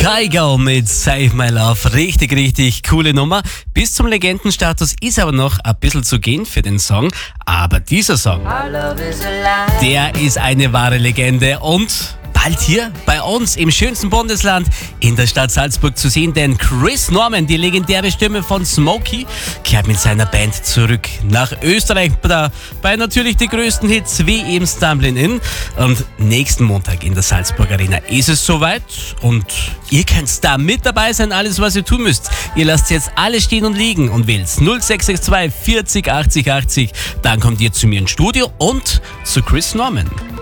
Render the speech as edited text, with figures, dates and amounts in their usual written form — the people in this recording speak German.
Kygo mit Save My Love. Richtig, richtig coole Nummer. Bis zum Legendenstatus ist aber noch ein bisschen zu gehen für den Song. Aber dieser Song, der ist eine wahre Legende und bald hier bei uns im schönsten Bundesland in der Stadt Salzburg zu sehen, denn Chris Norman, die legendäre Stimme von Smokey, kehrt mit seiner Band zurück nach Österreich, bei natürlich die größten Hits wie eben Stumbling In. Und nächsten Montag in der Salzburg Arena ist es soweit und ihr könnt da mit dabei sein. Alles, was ihr tun müsst, ihr lasst jetzt alles stehen und liegen und wählt 0662 40 80 80. Dann kommt ihr zu mir ins Studio und zu Chris Norman.